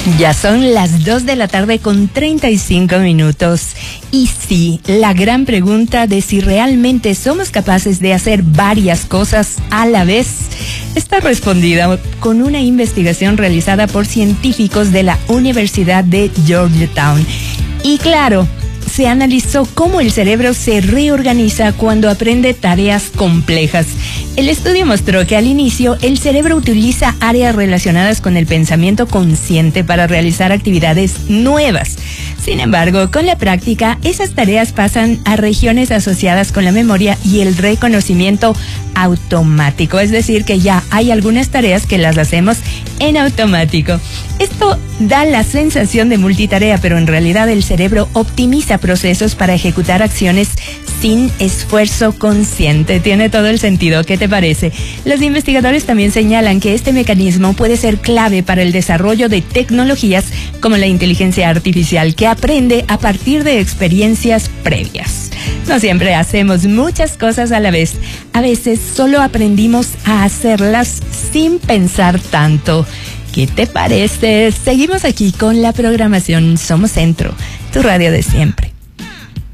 Ya son las 2 de la tarde con 35 minutos. Y sí, la gran pregunta de si realmente somos capaces de hacer varias cosas a la vez está respondida con una investigación realizada por científicos de la Universidad de Georgetown. Y claro, se analizó cómo el cerebro se reorganiza cuando aprende tareas complejas. El estudio mostró que al inicio el cerebro utiliza áreas relacionadas con el pensamiento consciente para realizar actividades nuevas. Sin embargo, con la práctica, esas tareas pasan a regiones asociadas con la memoria y el reconocimiento automático. Es decir, que ya hay algunas tareas que las hacemos en automático. Esto da la sensación de multitarea, pero en realidad el cerebro optimiza procesos para ejecutar acciones sin esfuerzo consciente. Tiene todo el sentido. ¿Qué te parece? Los investigadores también señalan que este mecanismo puede ser clave para el desarrollo de tecnologías como la inteligencia artificial, que aprende a partir de experiencias previas. No siempre hacemos muchas cosas a la vez. A veces solo aprendimos a hacerlas sin pensar tanto. ¿Qué te parece? Seguimos aquí con la programación Somos Centro, tu radio de siempre.